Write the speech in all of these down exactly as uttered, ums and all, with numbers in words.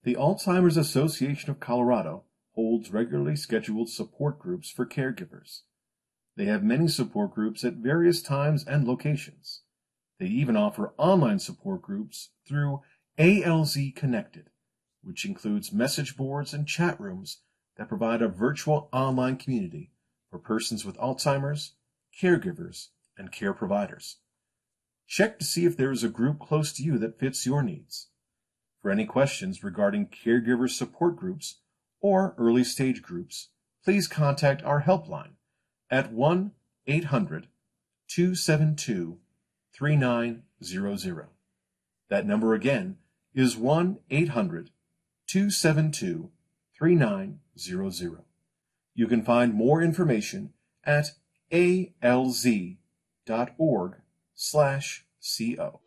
The Alzheimer's Association of Colorado holds regularly scheduled support groups for caregivers. They have many support groups at various times and locations. They even offer online support groups through A L Z Connected, which includes message boards and chat rooms that provide a virtual online community for persons with Alzheimer's, caregivers, and care providers. Check to see if there is a group close to you that fits your needs. For any questions regarding caregiver support groups or early stage groups, please contact our helpline at one eight hundred, two seven two, three nine zero zero. That number again is one eight hundred, two seven two, three nine zero zero. You can find more information at A L Z dot org slash co.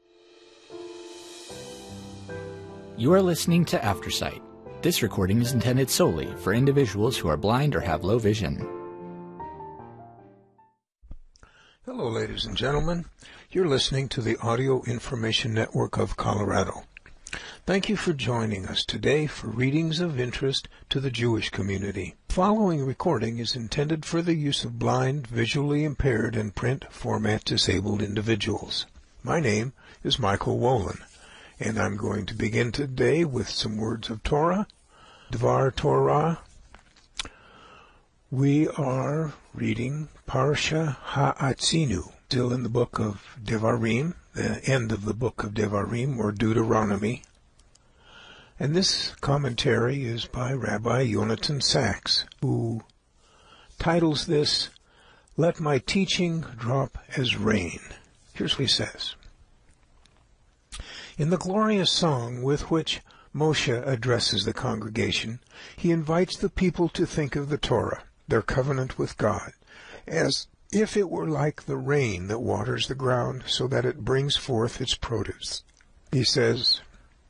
You are listening to Aftersight. This recording is intended solely for individuals who are blind or have low vision. Hello, ladies and gentlemen. You're listening to the Audio Information Network of Colorado. Thank you for joining us today for readings of interest to the Jewish community. The following recording is intended for the use of blind, visually impaired, and print format disabled individuals. My name is Michael Wolin, and I'm going to begin today with some words of Torah, Dvar Torah. We are reading Parsha Ha'atzinu, still in the book of Devarim, the end of the book of Devarim, or Deuteronomy. And this commentary is by Rabbi Yonatan Sachs, who titles this, Let My Teaching Drop as Rain. Here's what he says. In the glorious song with which Moshe addresses the congregation, he invites the people to think of the Torah, their covenant with God, as if it were like the rain that waters the ground so that it brings forth its produce. He says,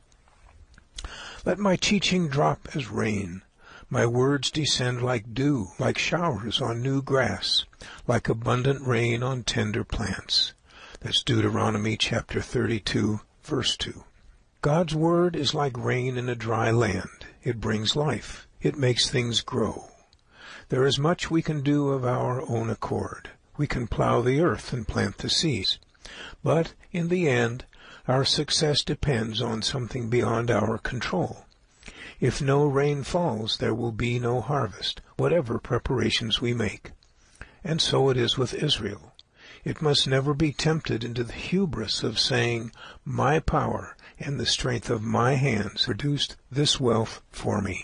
Let my teaching drop as rain, my words descend like dew, like showers on new grass, like abundant rain on tender plants. That's Deuteronomy chapter thirty-two, verse two. God's word is like rain in a dry land. It brings life. It makes things grow. There is much we can do of our own accord. We can plow the earth and plant the seeds. But in the end, our success depends on something beyond our control. If no rain falls, there will be no harvest, whatever preparations we make. And so it is with Israel. It must never be tempted into the hubris of saying, My power and the strength of my hands produced this wealth for me.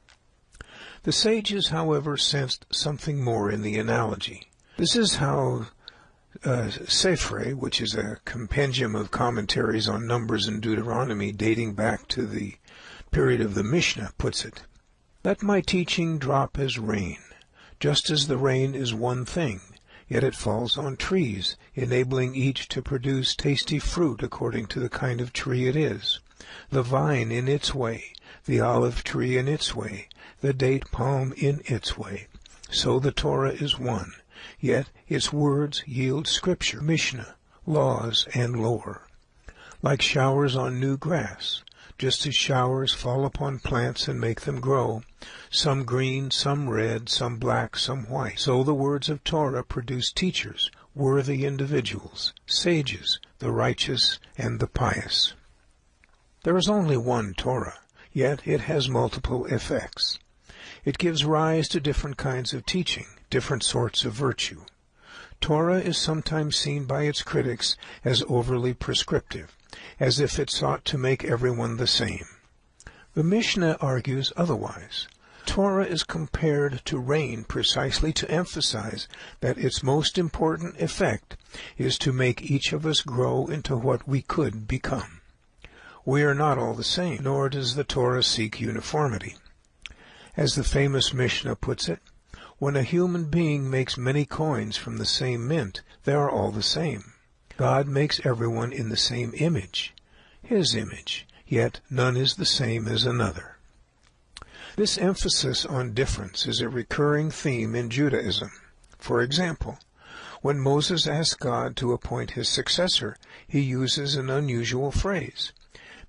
The sages, however, sensed something more in the analogy. This is how uh, Sefre, which is a compendium of commentaries on Numbers and Deuteronomy dating back to the period of the Mishnah, puts it. Let my teaching drop as rain, just as the rain is one thing, yet it falls on trees, enabling each to produce tasty fruit according to the kind of tree it is. The vine in its way, the olive tree in its way, the date palm in its way. So the Torah is one, yet its words yield scripture, Mishnah, laws, and lore. Like showers on new grass, just as showers fall upon plants and make them grow, some green, some red, some black, some white. So the words of Torah produce teachers, worthy individuals, sages, the righteous and the pious. There is only one Torah, yet it has multiple effects. It gives rise to different kinds of teaching, different sorts of virtue. Torah is sometimes seen by its critics as overly prescriptive, as if it sought to make everyone the same. The Mishnah argues otherwise. Torah is compared to rain precisely to emphasize that its most important effect is to make each of us grow into what we could become. We are not all the same, nor does the Torah seek uniformity. As the famous Mishnah puts it, when a human being makes many coins from the same mint, they are all the same. God makes everyone in the same image, His image, yet none is the same as another. This emphasis on difference is a recurring theme in Judaism. For example, when Moses asked God to appoint his successor, he uses an unusual phrase.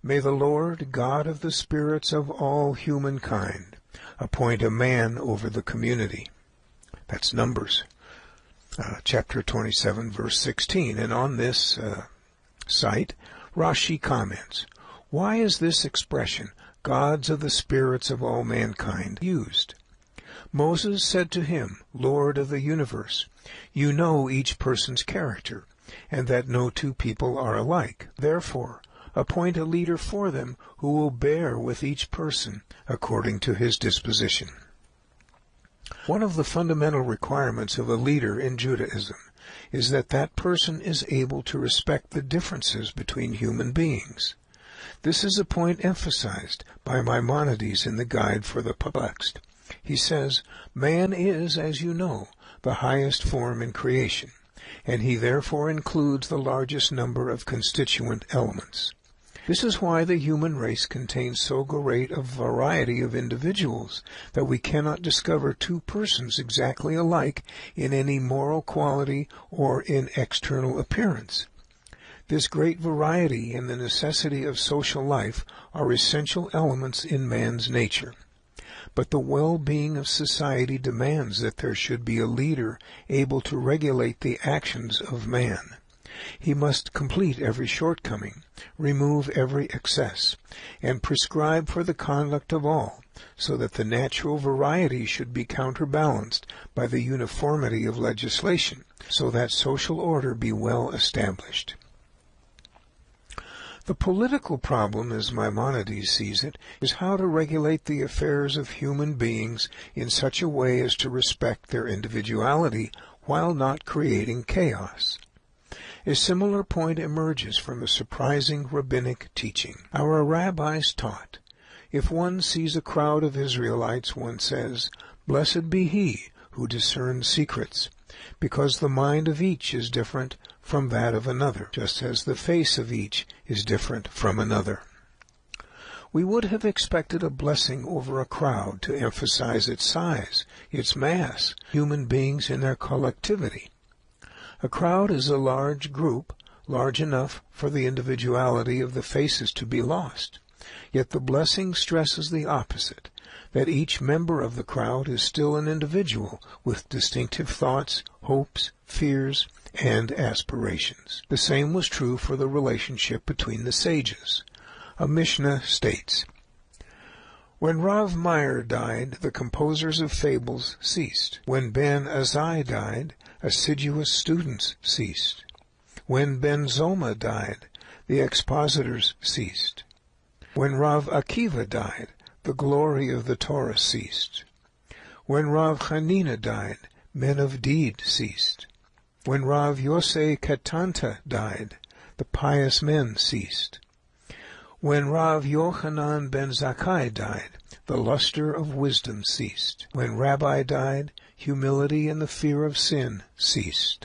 May the Lord, God of the spirits of all humankind, appoint a man over the community. That's Numbers, uh, chapter twenty-seven, verse sixteen. And on this uh, site, Rashi comments, why is this expression, gods of the spirits of all mankind, used? Moses said to him, Lord of the universe, you know each person's character, and that no two people are alike. Therefore, appoint a leader for them who will bear with each person according to his disposition. One of the fundamental requirements of a leader in Judaism is that that person is able to respect the differences between human beings. This is a point emphasized by Maimonides in the Guide for the Perplexed. He says, man is, as you know, the highest form in creation, and he therefore includes the largest number of constituent elements. This is why the human race contains so great a variety of individuals that we cannot discover two persons exactly alike in any moral quality or in external appearance. This great variety and the necessity of social life are essential elements in man's nature. But the well-being of society demands that there should be a leader able to regulate the actions of man. He must complete every shortcoming, remove every excess, and prescribe for the conduct of all, so that the natural variety should be counterbalanced by the uniformity of legislation, so that social order be well established. The political problem, as Maimonides sees it, is how to regulate the affairs of human beings in such a way as to respect their individuality while not creating chaos. A similar point emerges from a surprising rabbinic teaching. Our rabbis taught, if one sees a crowd of Israelites, one says, Blessed be he who discerns secrets, because the mind of each is different from that of another, just as the face of each is different from another. We would have expected a blessing over a crowd to emphasize its size, its mass, human beings in their collectivity. A crowd is a large group, large enough for the individuality of the faces to be lost. Yet the blessing stresses the opposite, that each member of the crowd is still an individual with distinctive thoughts, hopes, fears, and aspirations. The same was true for the relationship between the sages. A Mishnah states, When Rav Meir died, the composers of fables ceased. When Ben Azai died, assiduous students ceased. When Ben Zoma died, the expositors ceased. When Rav Akiva died, the glory of the Torah ceased. When Rav Hanina died, men of deed ceased. When Rav Yosei Ketanta died, the pious men ceased. When Rav Yochanan ben Zakkai died, the luster of wisdom ceased. When Rabbi died, humility and the fear of sin ceased.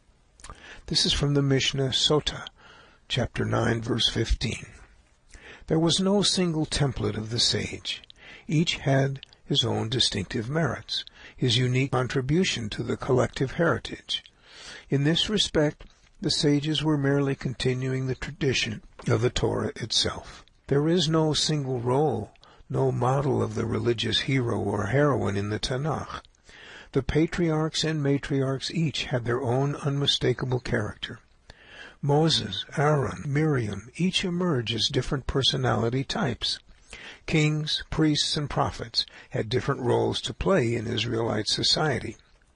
This is from the Mishnah Sota, chapter nine, verse fifteen. There was no single template of the sage. Each had his own distinctive merits, his unique contribution to the collective heritage. In this respect, the sages were merely continuing the tradition of the Torah itself. There is no single role, no model of the religious hero or heroine in the Tanakh. The patriarchs and matriarchs each had their own unmistakable character. Moses, Aaron, Miriam each emerge as different personality types. Kings, priests, and prophets had different roles to play in Israelite society.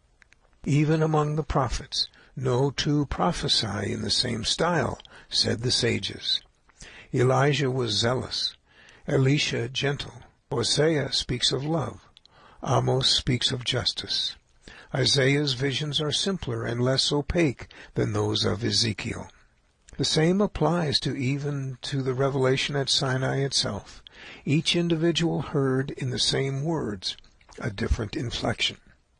Even among the prophets, no two prophesy in the same style, said the sages. Elijah was zealous, Elisha gentle, Hosea speaks of love, Amos speaks of justice. Isaiah's visions are simpler and less opaque than those of Ezekiel. The same applies to even to the revelation at Sinai itself. Each individual heard in the same words a different inflection.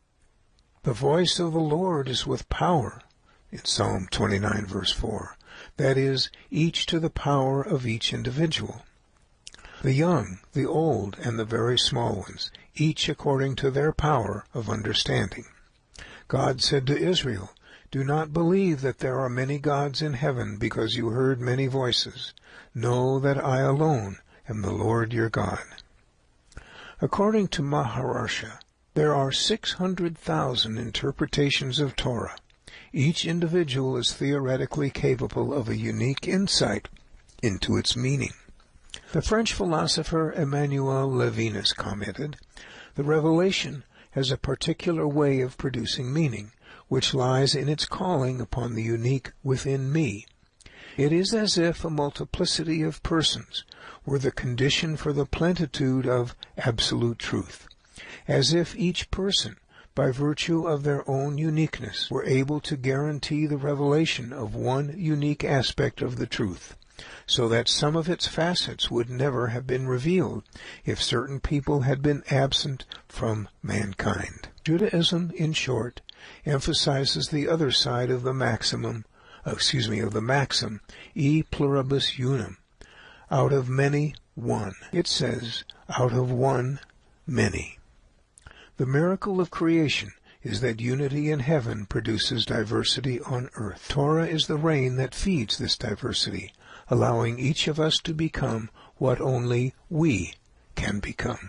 The voice of the Lord is with power, in Psalm twenty-nine, verse four. That is, each to the power of each individual. The young, the old, and the very small ones, each according to their power of understanding. God said to Israel, Do not believe that there are many gods in heaven because you heard many voices. Know that I alone am the Lord your God. According to Maharsha, there are six hundred thousand interpretations of Torah. Each individual is theoretically capable of a unique insight into its meaning. The French philosopher Emmanuel Levinas commented, "The revelation has a particular way of producing meaning, which lies in its calling upon the unique within me. It is as if a multiplicity of persons were the condition for the plenitude of absolute truth, as if each person, by virtue of their own uniqueness, were able to guarantee the revelation of one unique aspect of the truth, so that some of its facets would never have been revealed if certain people had been absent from mankind." Judaism, in short, emphasizes the other side of the maximum, excuse me, of the maxim, e pluribus unum, out of many, one. It says, out of one, many. The miracle of creation is that unity in heaven produces diversity on earth. Torah is the rain that feeds this diversity, allowing each of us to become what only we can become.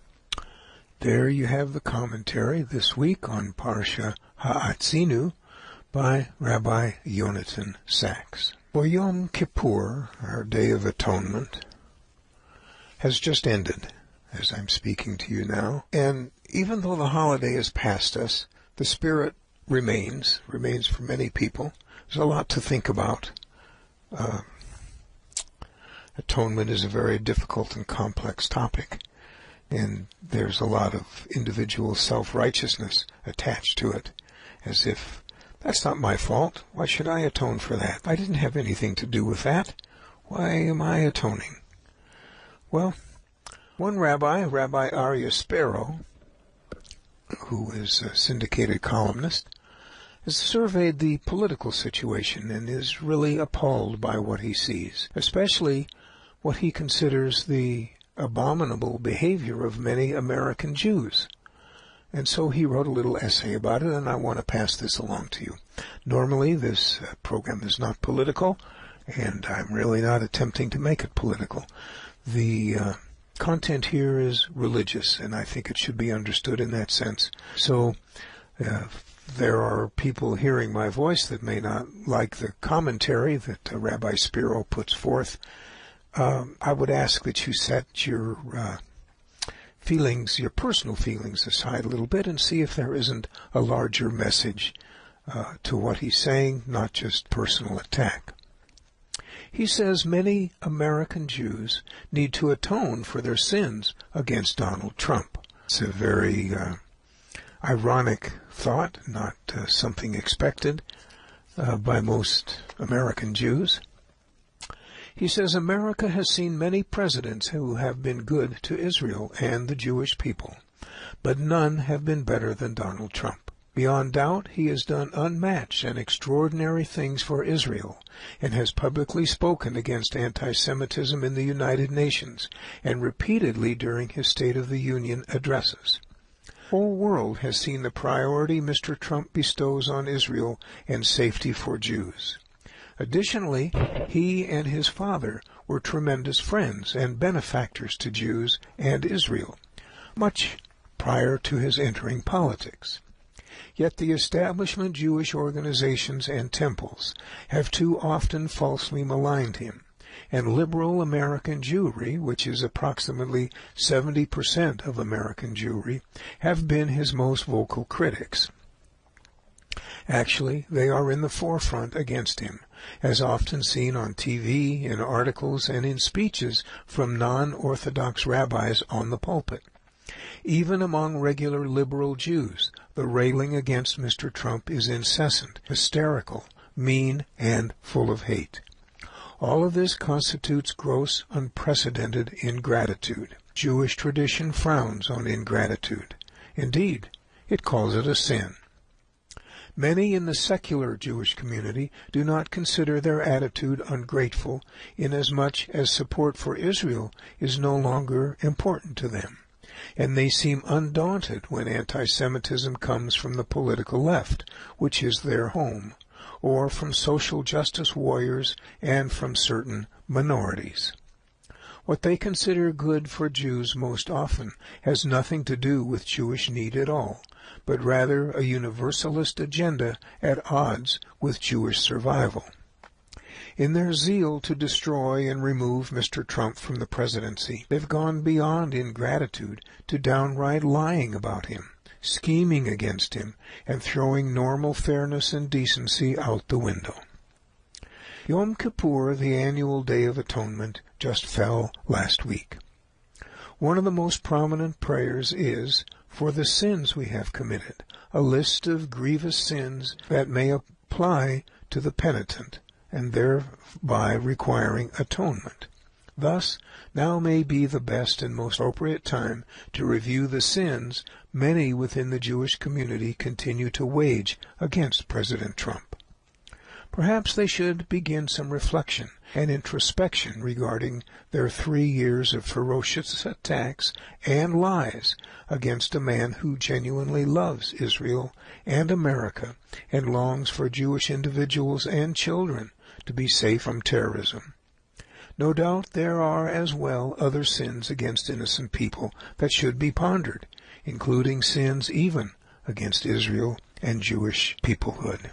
There you have the commentary this week on Parsha Ha'atzinu by Rabbi Yonatan Sachs. For Yom Kippur, our Day of Atonement, has just ended as I'm speaking to you now. And even though the holiday is past us, the spirit remains, remains for many people. There's a lot to think about. Uh, atonement is a very difficult and complex topic, and there's a lot of individual self-righteousness attached to it, as if, that's not my fault. Why should I atone for that? I didn't have anything to do with that. Why am I atoning? Well, one rabbi, Rabbi Aryeh Sparrow, who is a syndicated columnist, has surveyed the political situation and is really appalled by what he sees, especially what he considers the abominable behavior of many American Jews. And so he wrote a little essay about it, and I want to pass this along to you. Normally, this uh, program is not political, and I'm really not attempting to make it political. The uh, content here is religious, and I think it should be understood in that sense. So uh, there are people hearing my voice that may not like the commentary that uh, Rabbi Sparrow puts forth. Um, I would ask that you set your uh, feelings, your personal feelings aside a little bit and see if there isn't a larger message uh, to what he's saying, not just personal attack. He says many American Jews need to atone for their sins against Donald Trump. It's a very uh, ironic thought, not uh, something expected uh, by most American Jews. He says America has seen many presidents who have been good to Israel and the Jewish people, but none have been better than Donald Trump. Beyond doubt, he has done unmatched and extraordinary things for Israel and has publicly spoken against anti-Semitism in the United Nations and repeatedly during his State of the Union addresses. The whole world has seen the priority Mister Trump bestows on Israel and safety for Jews. Additionally, he and his father were tremendous friends and benefactors to Jews and Israel, much prior to his entering politics. Yet the establishment Jewish organizations and temples have too often falsely maligned him, and liberal American Jewry, which is approximately seventy percent of American Jewry, have been his most vocal critics. Actually, they are in the forefront against him, as often seen on T V, in articles, and in speeches from non-Orthodox rabbis on the pulpit. Even among regular liberal Jews, the railing against Mister Trump is incessant, hysterical, mean, and full of hate. All of this constitutes gross, unprecedented ingratitude. Jewish tradition frowns on ingratitude. Indeed, it calls it a sin. Many in the secular Jewish community do not consider their attitude ungrateful, inasmuch as support for Israel is no longer important to them. and they seem undaunted when anti-Semitism comes from the political left, which is their home, or from social justice warriors and from certain minorities. What they consider good for Jews most often has nothing to do with Jewish need at all, but rather a universalist agenda at odds with Jewish survival. In their zeal to destroy and remove Mister Trump from the presidency, they've gone beyond ingratitude to downright lying about him, scheming against him, and throwing normal fairness and decency out the window. Yom Kippur, the annual Day of Atonement, just fell last week. One of the most prominent prayers is, for the sins we have committed, a list of grievous sins that may apply to the penitent, and thereby requiring atonement. Thus, now may be the best and most appropriate time to review the sins many within the Jewish community continue to wage against President Trump. Perhaps they should begin some reflection and introspection regarding their three years of ferocious attacks and lies against a man who genuinely loves Israel and America and longs for Jewish individuals and children to be safe from terrorism. No doubt there are as well other sins against innocent people that should be pondered, including sins even against Israel and Jewish peoplehood.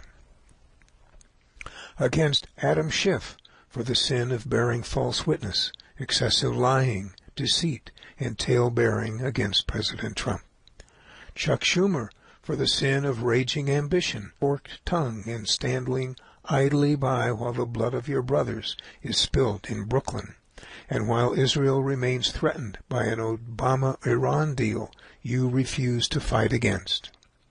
Against Adam Schiff for the sin of bearing false witness, excessive lying, deceit, and tale-bearing against President Trump. Chuck Schumer for the sin of raging ambition, forked tongue, and standing idly by while the blood of your brothers is spilled in Brooklyn, and while Israel remains threatened by an Obama-Iran deal you refuse to fight against.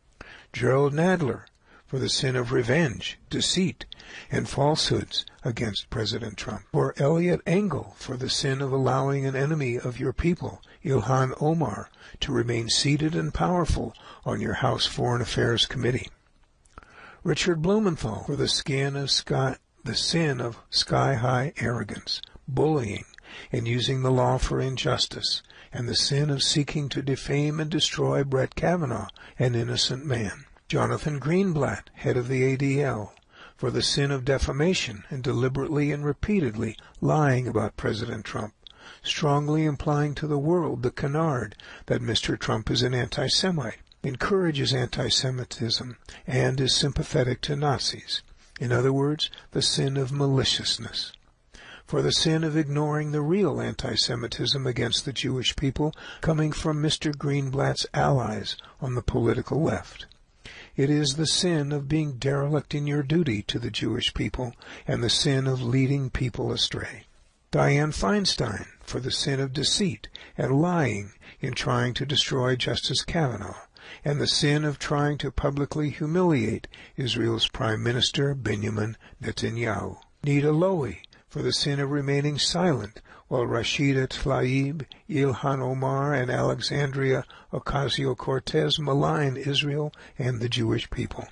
Gerald Nadler for the sin of revenge, deceit, and falsehoods against President Trump. For Elliot Engel for the sin of allowing an enemy of your people, Ilhan Omar, to remain seated and powerful on your House Foreign Affairs Committee. Richard Blumenthal for the skin of sky, the sin of sky-high arrogance, bullying, and using the law for injustice, and the sin of seeking to defame and destroy Brett Kavanaugh, an innocent man. Jonathan Greenblatt, head of the A D L, for the sin of defamation and deliberately and repeatedly lying about President Trump, strongly implying to the world the canard that Mister Trump is an anti-Semite, encourages anti-Semitism, and is sympathetic to Nazis. In other words, the sin of maliciousness. For the sin of ignoring the real anti-Semitism against the Jewish people coming from Mister Greenblatt's allies on the political left. It is the sin of being derelict in your duty to the Jewish people and the sin of leading people astray. Dianne Feinstein for the sin of deceit and lying in trying to destroy Justice Kavanaugh, and the sin of trying to publicly humiliate Israel's Prime Minister Benjamin Netanyahu. Nita Lowey for the sin of remaining silent while Rashida Tlaib, Ilhan Omar, and Alexandria Ocasio-Cortez malign Israel and the Jewish people.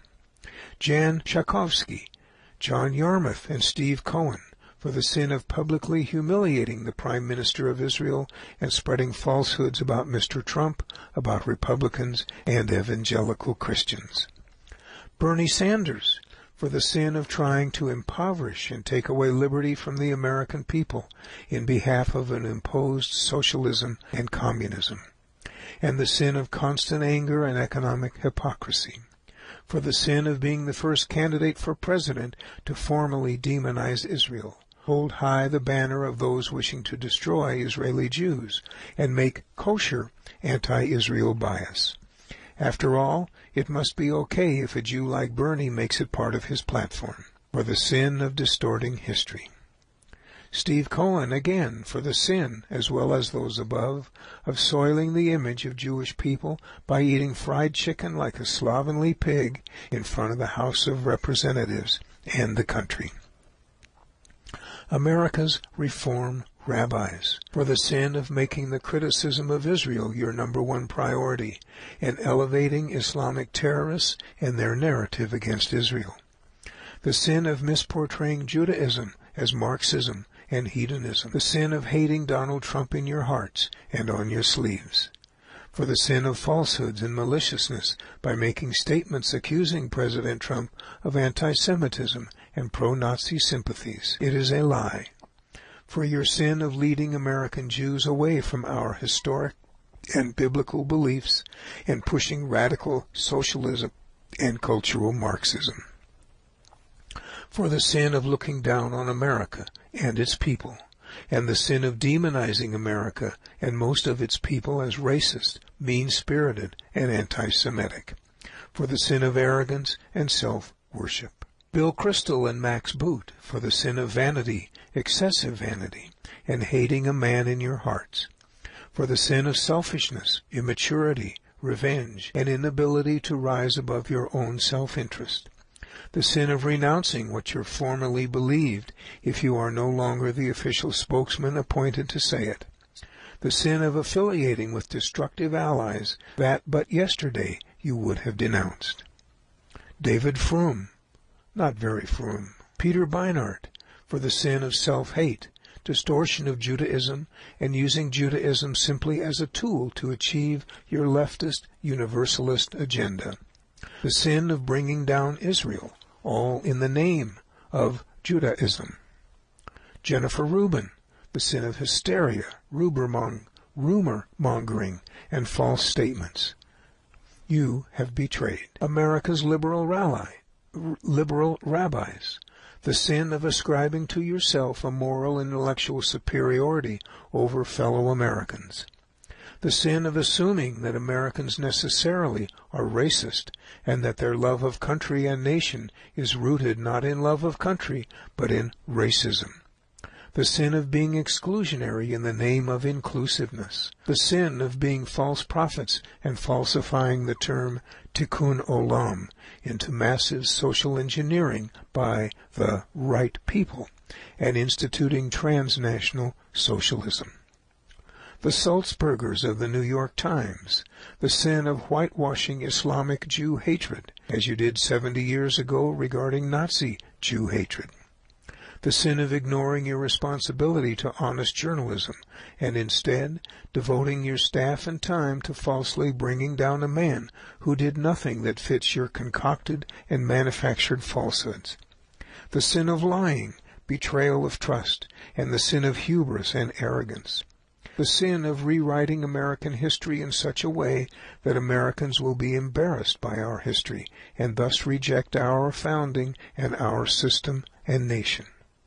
Jan Schakowsky, John Yarmouth, and Steve Cohen for the sin of publicly humiliating the Prime Minister of Israel and spreading falsehoods about Mister Trump, about Republicans, and evangelical Christians. Bernie Sanders for the sin of trying to impoverish and take away liberty from the American people in behalf of an imposed socialism and communism, and the sin of constant anger and economic hypocrisy. For the sin of being the first candidate for president to formally demonize Israel, hold high the banner of those wishing to destroy Israeli Jews, and make kosher anti-Israel bias. After all, it must be okay if a Jew like Bernie makes it part of his platform. For the sin of distorting history. Steve Cohen, again, for the sin, as well as those above, of soiling the image of Jewish people by eating fried chicken like a slovenly pig in front of the House of Representatives and the country. America's Reform rabbis, for the sin of making the criticism of Israel your number one priority and elevating Islamic terrorists and their narrative against Israel. The sin of misportraying Judaism as Marxism and hedonism. The sin of hating Donald Trump in your hearts and on your sleeves. For the sin of falsehoods and maliciousness by making statements accusing President Trump of anti-Semitism and pro-Nazi sympathies. It is a lie. For your sin of leading American Jews away from our historic and biblical beliefs and pushing radical socialism and cultural Marxism. For the sin of looking down on America and its people, and the sin of demonizing America and most of its people as racist, mean-spirited, and anti-Semitic. For the sin of arrogance and self-worship. Bill Kristol and Max Boot, for the sin of vanity, excessive vanity, and hating a man in your hearts. For the sin of selfishness, immaturity, revenge, and inability to rise above your own self-interest. The sin of renouncing what you formerly believed if you are no longer the official spokesman appointed to say it. The sin of affiliating with destructive allies that but yesterday you would have denounced. David Frum, not very Frum. Peter Beinart, for the sin of self-hate, distortion of Judaism, and using Judaism simply as a tool to achieve your leftist, universalist agenda. The sin of bringing down Israel, all in the name of Judaism. Jennifer Rubin, the sin of hysteria, rumor mongering, and false statements. You have betrayed America's liberal rally, liberal rabbis. The sin of ascribing to yourself a moral and intellectual superiority over fellow Americans. The sin of assuming that Americans necessarily are racist and that their love of country and nation is rooted not in love of country but in racism. The sin of being exclusionary in the name of inclusiveness. The sin of being false prophets and falsifying the term tikkun olam into massive social engineering by the right people and instituting transnational socialism. The Sulzbergers of the New York Times, the sin of whitewashing Islamic Jew hatred, as you did seventy years ago regarding Nazi Jew hatred. The sin of ignoring your responsibility to honest journalism, and instead devoting your staff and time to falsely bringing down a man who did nothing that fits your concocted and manufactured falsehoods. The sin of lying, betrayal of trust, and the sin of hubris and arrogance. The sin of rewriting American history in such a way that Americans will be embarrassed by our history and thus reject our founding and our system and nation.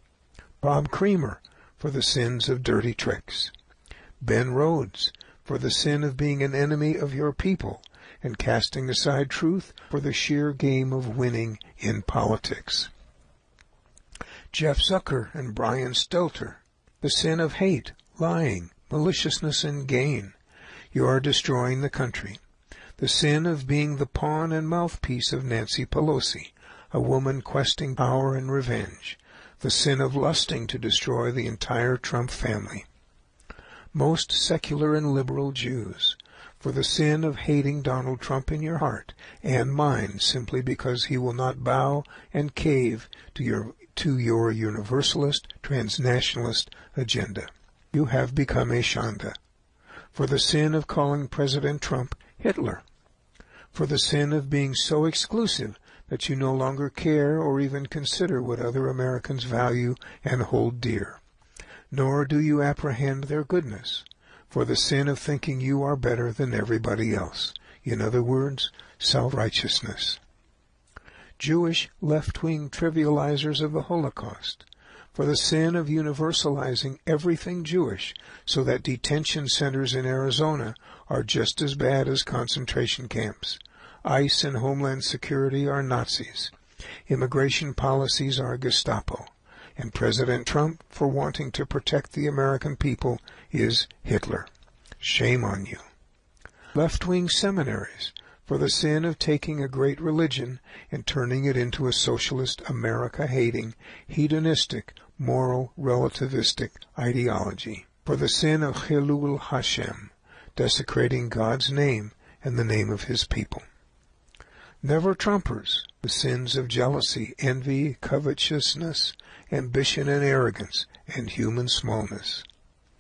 Bob Creamer, for the sins of dirty tricks. Ben Rhodes, for the sin of being an enemy of your people and casting aside truth for the sheer game of winning in politics. Jeff Zucker and Brian Stelter, the sin of hate, lying, maliciousness, and gain. You are destroying the country. The sin of being the pawn and mouthpiece of Nancy Pelosi, a woman questing power and revenge. The sin of lusting to destroy the entire Trump family. Most secular and liberal Jews, for the sin of hating Donald Trump in your heart and mind simply because he will not bow and cave to your, to your universalist, transnationalist agenda. You have become a Shonda. For the sin of calling President Trump Hitler. For the sin of being so exclusive that you no longer care or even consider what other Americans value and hold dear. Nor do you apprehend their goodness. For the sin of thinking you are better than everybody else. In other words, self-righteousness. Jewish left-wing trivializers of the Holocaust. For the sin of universalizing everything Jewish so that detention centers in Arizona are just as bad as concentration camps. ICE and Homeland Security are Nazis. Immigration policies are Gestapo. And President Trump, for wanting to protect the American people, is Hitler. Shame on you. Left-wing seminaries, for the sin of taking a great religion and turning it into a socialist, America-hating, hedonistic, moral, relativistic ideology. For the sin of Chilul Hashem, desecrating God's name and the name of his people. Never Trumpers, the sins of jealousy, envy, covetousness, ambition and arrogance, and human smallness.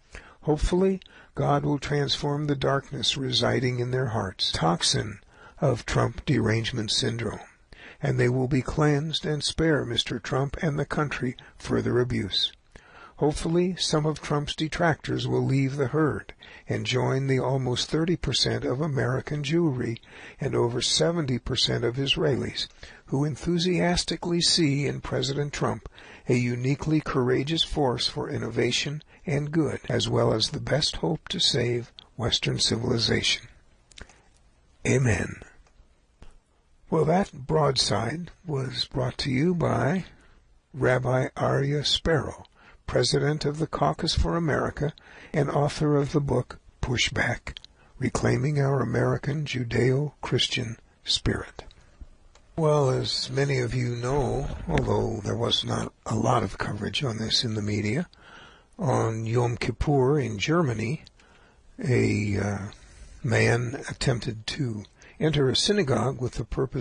Hopefully, God will transform the darkness residing in their hearts, toxin of Trump derangement syndrome, and they will be cleansed and spare Mister Trump and the country further abuse. Hopefully, some of Trump's detractors will leave the herd and join the almost thirty percent of American Jewry and over seventy percent of Israelis who enthusiastically see in President Trump a uniquely courageous force for innovation and good, as well as the best hope to save Western civilization. Amen. Well, that broadside was brought to you by Rabbi Aryeh Sparrow, President of the Caucus for America and author of the book Pushback, Reclaiming Our American Judeo-Christian Spirit. Well, as many of you know, although there was not a lot of coverage on this in the media, on Yom Kippur in Germany, a uh, man attempted to enter a synagogue with the purpose